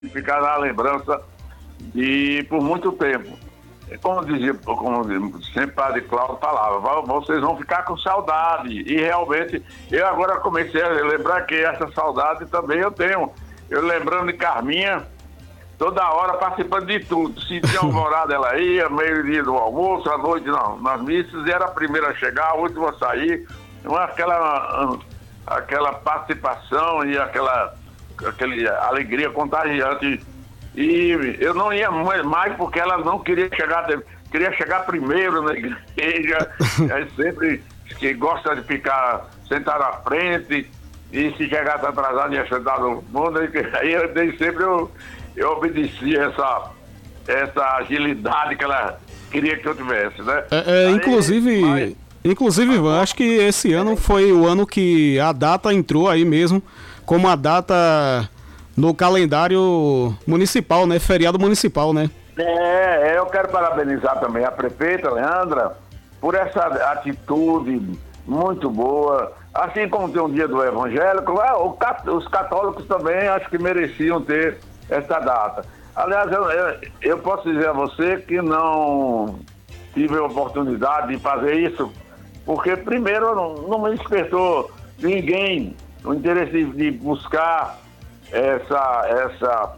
ficar na lembrança e por muito tempo. Como dizia, como sempre o Padre Cláudio falava, vocês vão ficar com saudade. E realmente, eu agora comecei a lembrar que essa saudade também eu tenho. Eu lembrando de Carminha, toda hora participando de tudo. Se tinha alvorada, ela ia, meio-dia do almoço, à noite nas missas, e era a primeira a chegar, a última a sair. Então, aquela participação e aquela alegria contagiante. E eu não ia mais porque ela não queria chegar primeiro na igreja. É sempre que gosta de ficar sentado na frente, e se chegasse atrasado ia sentar no mundo. Aí eu dei sempre, eu obedeci essa agilidade que ela queria que eu tivesse, né? Inclusive, Ivan, acho que esse ano foi o ano que a data entrou aí mesmo como a data no calendário municipal, né? Feriado municipal, né? Eu quero parabenizar também a prefeita Leandra por essa atitude muito boa. Assim como tem um dia do evangélico, os católicos também acho que mereciam ter essa data. Aliás, eu posso dizer a você que não tive a oportunidade de fazer isso, porque primeiro não me despertou ninguém o interesse de buscar essa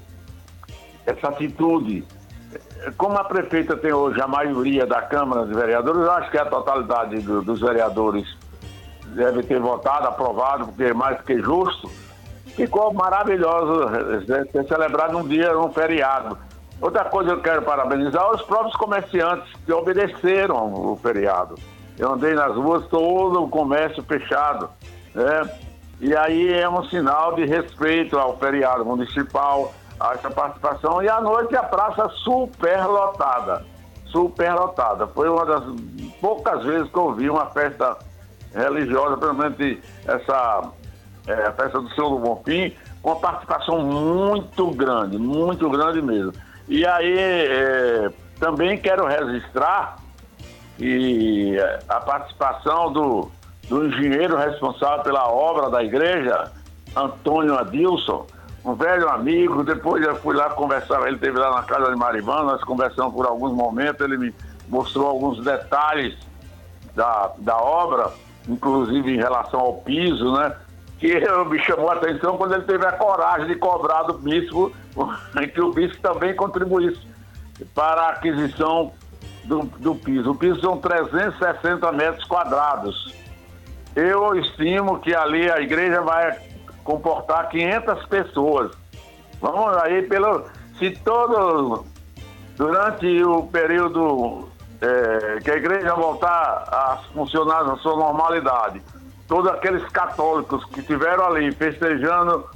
atitude. Como a prefeita tem hoje a maioria da Câmara de Vereadores, eu acho que a totalidade dos vereadores deve ter votado, aprovado, porque é mais que justo. Ficou maravilhoso ter celebrado num feriado. Outra coisa que eu quero parabenizar os próprios comerciantes que obedeceram o feriado. Eu andei nas ruas, todo o comércio fechado, né? E aí é um sinal de respeito ao feriado municipal, a essa participação. E à noite a praça super lotada. Foi uma das poucas vezes que eu vi uma festa religiosa, pelo menos a festa do Senhor do Bonfim, com uma participação muito grande mesmo. E aí também quero registrar e a participação do engenheiro responsável pela obra da igreja, Antônio Adilson, um velho amigo. Depois eu fui lá conversar, ele esteve lá na casa de Maribã, nós conversamos por alguns momentos, ele me mostrou alguns detalhes da obra, inclusive em relação ao piso, né? Que me chamou a atenção quando ele teve a coragem de cobrar do bispo, que o bispo também contribuísse para a aquisição do piso. O piso são 360 metros quadrados. Eu estimo que ali a igreja vai comportar 500 pessoas. Vamos aí durante o período que a igreja voltar a funcionar na sua normalidade, todos aqueles católicos que estiveram ali festejando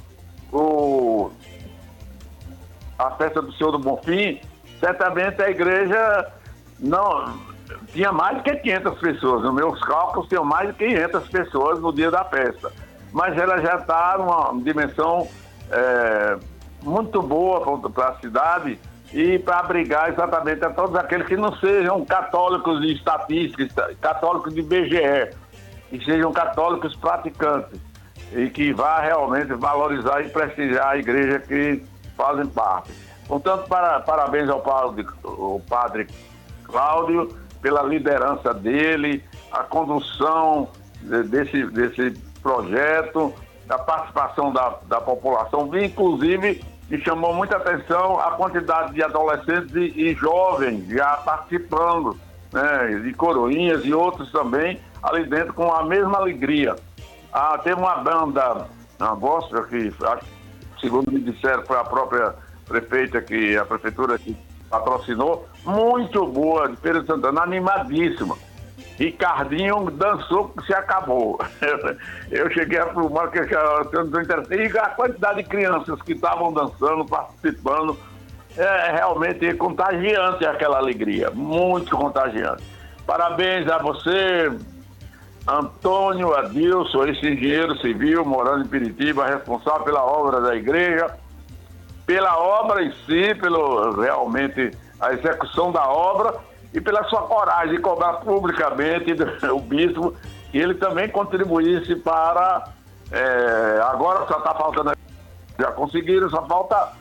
a festa do Senhor do Bonfim, certamente a igreja não tinha mais de 500 pessoas. Nos meus cálculos, tinham mais de 500 pessoas no dia da festa. Mas ela já está numa dimensão muito boa para a cidade e para abrigar exatamente a todos aqueles que não sejam católicos de estatística, católicos de IBGE, que sejam católicos praticantes e que vá realmente valorizar e prestigiar a igreja que fazem parte. Portanto, parabéns ao Padre Cláudio pela liderança dele, a condução desse projeto, a participação da população, inclusive me chamou muita atenção a quantidade de adolescentes e jovens já participando, né, de coroinhas e outros também ali dentro com a mesma alegria. Teve uma banda, uma gospel, que segundo me disseram foi a própria prefeita, a prefeitura que patrocinou, muito boa, de Feira de Santana, animadíssima. Ricardinho dançou que se acabou. Eu cheguei a filmar que eu não interessei. E a quantidade de crianças que estavam dançando, participando, realmente contagiante aquela alegria, muito contagiante. Parabéns a você, Antônio Adilson, esse engenheiro civil, morando em Piritiba, responsável pela obra da igreja, pela obra em si, realmente a execução da obra e pela sua coragem de cobrar publicamente o bispo, que ele também contribuísse para... agora só está faltando... Já conseguiram, só falta